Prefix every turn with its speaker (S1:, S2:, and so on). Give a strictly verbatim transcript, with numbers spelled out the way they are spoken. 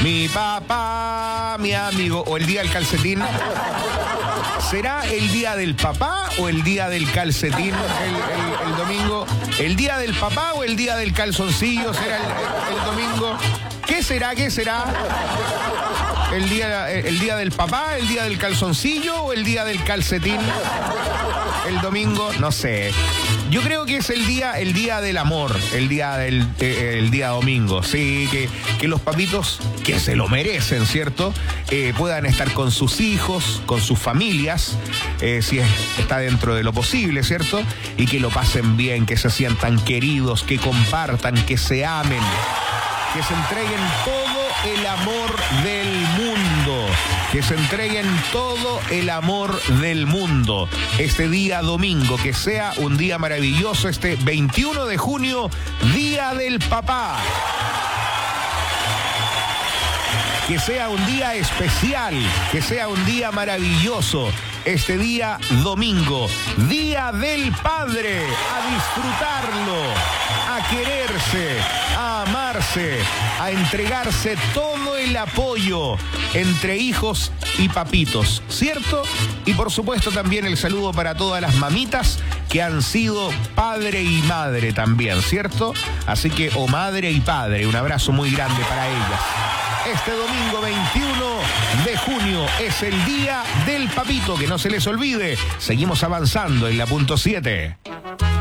S1: mi papá, mi amigo, o el día del calcetín. ¿Será el día del papá o el día del calcetín el, el, el domingo? ¿El día del papá o el día del calzoncillo será el, el, el domingo? ¿Qué será? ¿Qué será? ¿El día, el día del papá, el día del calzoncillo o el día del calcetín? El domingo, no sé. Yo creo que es el día, el día del amor, el día del eh, el día domingo. Sí, que, que los papitos, que se lo merecen, ¿cierto? Eh, puedan estar con sus hijos, con sus familias, eh, si es, está dentro de lo posible, ¿cierto? Y que lo pasen bien, que se sientan queridos, que compartan, que se amen, que se entreguen todo el amor del mundo, que se entreguen todo el amor del mundo este día domingo, que sea un día maravilloso este veintiuno de junio, Día del Papá. Que sea un día especial, que sea un día maravilloso este día domingo, Día del Padre, a disfrutarlo, a quererse, a amarse, a entregarse todo el apoyo entre hijos y papitos, ¿cierto? Y por supuesto también el saludo para todas las mamitas que han sido padre y madre también, ¿cierto? Así que, o madre y padre, un abrazo muy grande para ellas. Este domingo veintiuno de junio es el Día del Papito, que no se les olvide. Seguimos avanzando en la punto siete.